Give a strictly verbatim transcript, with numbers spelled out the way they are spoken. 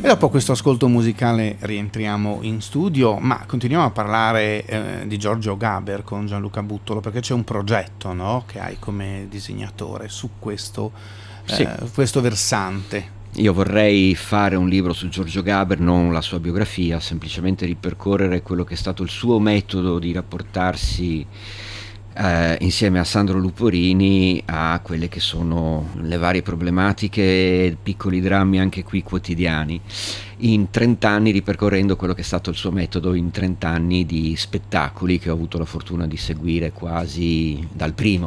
E dopo questo ascolto musicale rientriamo in studio, ma continuiamo a parlare eh, di Giorgio Gaber con Gianluca Buttolo, perché c'è un progetto, no, che hai come disegnatore su questo, eh, Sì. questo versante. Io vorrei fare un libro su Giorgio Gaber, non la sua biografia, semplicemente ripercorrere quello che è stato il suo metodo di rapportarsi eh, insieme a Sandro Luporini a quelle che sono le varie problematiche, piccoli drammi anche qui quotidiani, in trent'anni, ripercorrendo quello che è stato il suo metodo in trent'anni di spettacoli che ho avuto la fortuna di seguire quasi dal primo.